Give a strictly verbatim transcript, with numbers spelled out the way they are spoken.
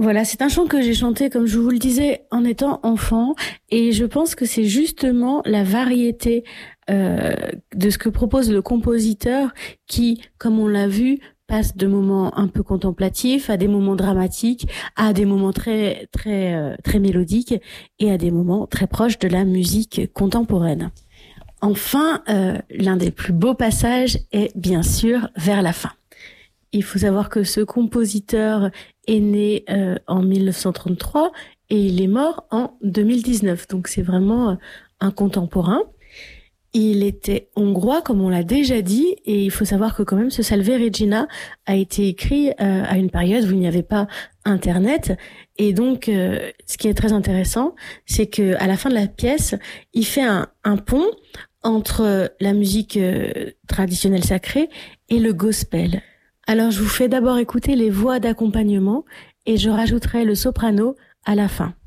Voilà, c'est un chant que j'ai chanté, comme je vous le disais, en étant enfant, et je pense que c'est justement la variété euh, de ce que propose le compositeur qui, comme on l'a vu, passe de moments un peu contemplatifs à des moments dramatiques, à des moments très très euh, très mélodiques et à des moments très proches de la musique contemporaine. Enfin, euh, l'un des plus beaux passages est bien sûr vers la fin. Il faut savoir que ce compositeur est né euh, en mille neuf cent trente-trois et il est mort en deux mille dix-neuf. Donc c'est vraiment un contemporain. Il était hongrois, comme on l'a déjà dit, et il faut savoir que quand même ce Salve Regina a été écrit euh, à une période où il n'y avait pas Internet. Et donc, euh, ce qui est très intéressant, c'est que à la fin de la pièce, il fait un, un pont entre la musique euh, traditionnelle sacrée et le gospel. Alors, je vous fais d'abord écouter les voix d'accompagnement et je rajouterai le soprano à la fin.